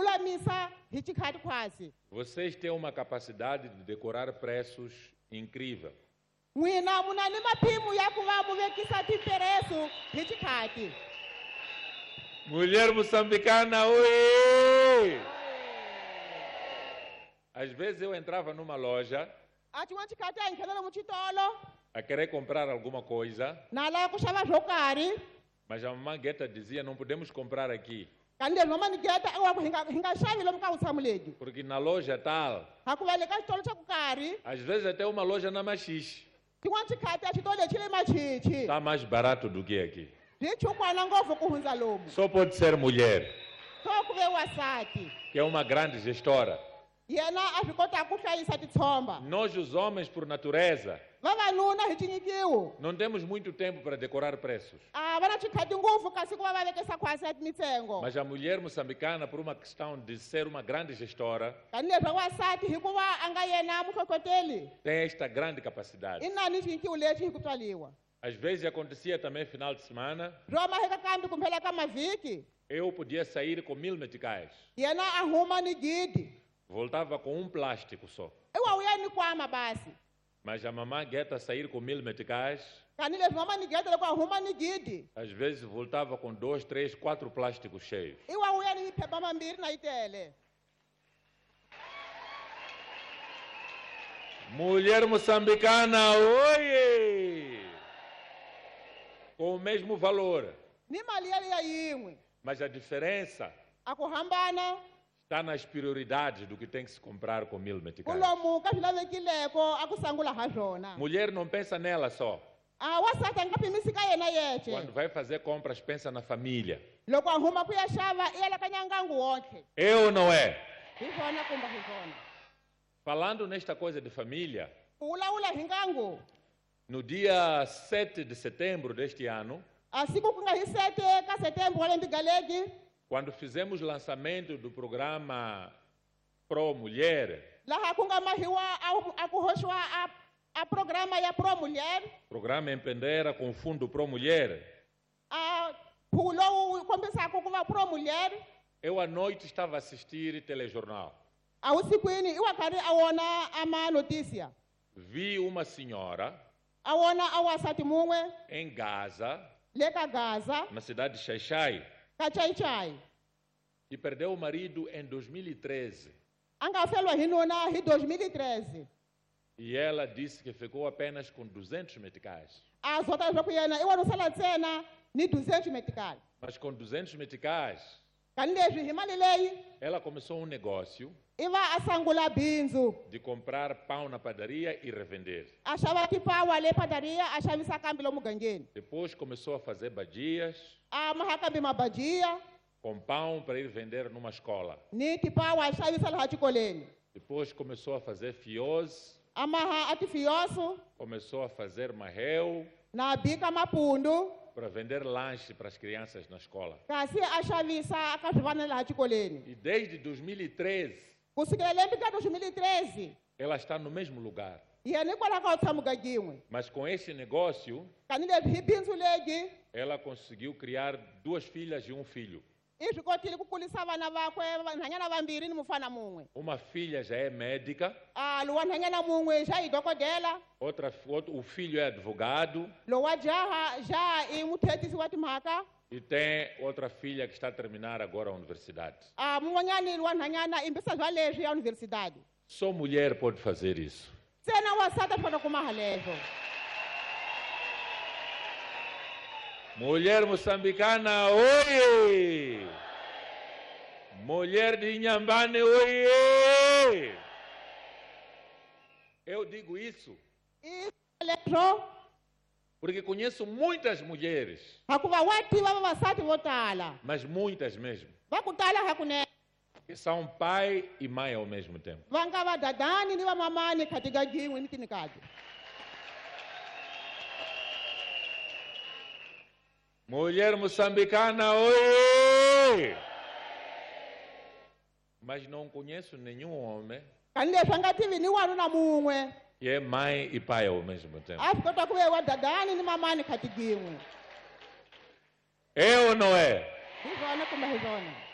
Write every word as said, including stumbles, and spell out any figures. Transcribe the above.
lulamisa hi xikhati khwasi. Vocês têm uma capacidade de decorar preços incrível. N'wina muna ni maphimo ya ku va mu vekisa tiperesu hi xikhati. Mulher moçambicana, oi! Às vezes eu entrava numa loja A tin'wana xikhati a hi nghenela mu xitolo a querer comprar alguma coisa, na lava ku xava swo karhi. mas a mamãe Guetta dizia, não podemos comprar aqui, Kandi leswi mama ni geta a va ku hi nga hi nga xavi lomu ka vutshamo lebyi. porque na loja tal, Hikuva le ka xitolo xa ku karhi às vezes até uma loja na Machixe, tin'wana xikhati a xitolo lexi le machichi. está mais barato do que aqui. Byi chukwana ngopfu ku hundza lomu. Só pode ser mulher, So ku ve wasati. que é uma grande gestora. Yena a swi kota ku hlayisa titshomba. Nós, os homens, por natureza, Vavanuna hi tinyikiwo. não temos muito tempo para decorar preços. A va na xikhati ngopfu kasi ku va va vekisa khwasi ya mitsengo. Mas a mulher moçambicana, por uma questão de ser uma grande gestora, Kandi leswi wasati hikuva a nga yena muhlohloteli. tem esta grande capacidade. I nani xinyikiwo lexi hi ku tswaliwa. Às vezes acontecia também final de semana, Roma heka kambe kumbe le ka mavhiki. eu podia sair com mil meticais. Yena a huma ni gidi. Voltava com um plástico só. I wa uya ni kwama basi. Mas a mamãe Guetta sair com mil meticais, Kandi leswi mama ni geta loko a huma ni gidi. às vezes voltava com dois, três, quatro plásticos cheios. I wa uya ni phepha mambirhi na yi tele. Mulher moçambicana, oi! Com o mesmo valor. Ni mali yaliya yin'we. Mas a diferença A ku hambana está nas prioridades do que tem que se comprar com mil ku meticais. lomu ka swi lavekileko a ku sangula ha swona. Mulher não pensa nela só. A wasati a nga phimisi ka yena yexe. Quando vai fazer compras, pensa na família. Loko a huma ku ya xava i yela ka nyangangu wontlhe. É ou não é? Hi swona kumbe hi swona. Falando nesta coisa de família, Ku vulavula hi ngangu. no dia sete de setembro deste ano, A siku ku nga hi sete ka Setembre wa lembe galegi. quando fizemos o lançamento do programa Pro Mulher, Laha ku nga mahiwa a- a ku hoxiwa a a programa ya Pro Mulher. programa Empreendera com Fundo Pro Mulher, A mphungu lowu kombisaka ku va Pro Mulher. eu à noite estava a assistir telejornal. A vusikwini i wa karhi a vona a manotisia. Vi uma senhora A vona a wasati mun'we em Gaza, le ka Gaza na cidade de Xai-Xai, ka Chai-Chai. que perdeu o marido em dois mil e treze. A nga feliwa hi nuna hi dois mil e treze. E ela disse que ficou apenas com duzentos meticais. A zota leswaku yena i wanusela ntsena ni duzentos meticali. Mas com duzentos meticais, Kani leswi hi mali leyi ela começou um negócio i va a sangula bindzu. de comprar pão na padaria e revender. A xava tipawa le padaria a xavisa kambe lomu mugangeni. Depois começou a fazer badias A maha kambe mabajia com pão para ir vender numa escola. ni tipawa a xavisa laha xikoleni. Depois começou a fazer fios, A maha a tifiyoso começou a fazer marreu na bika mapundu. para vender lanche para as crianças na escola. Kasi a xavisa ka swivana laha xikoleni. E desde dois mil e treze, Ku sukela lembe ka dois mil e treze ela está no mesmo lugar. yena hikwalaho ka u tshama mugangin'we. Mas com esse negócio, Kani leswi hi bindzu legi ela conseguiu criar duas filhas e um filho. i swi kotile ku kulisa vana vakwe vanhwanyana vambirhi ni mufana mun'we. Uma filha já é médica, A lowa nhwanyana mun'we xa hi dokodela. outra, outro, o filho é advogado Lowu wa jaha jaha i muthethisi wa timhaka. e tem outra filha que está a terminar agora a universidade. A mun'wanyani wa nhwanyana i mbisa bya leswi ya universidade. Só mulher pode fazer isso. Ntsena wasati a swi kota ku maha leswo. Mulher moçambicana, oi! Mulher de Inhambane, oi! Eu digo isso I leswo porque conheço muitas mulheres, hikuva wa tiva vavasati vo tala. mas muitas mesmo, Va ku tala hakunene. que são pai e mãe ao mesmo tempo. Va nga va dadani ni va mamani khatigagin'we ni tinikati. Mulher moçambicana, oi! Mas não conheço nenhum homem Kani leswi a nga tivi ni wanuna mun'we. que é mãe e pai ao mesmo tempo. A swi kota ku ve wa dadani ni mamani khatigin'we. É ou não é? Hi swona kumbe hi swona.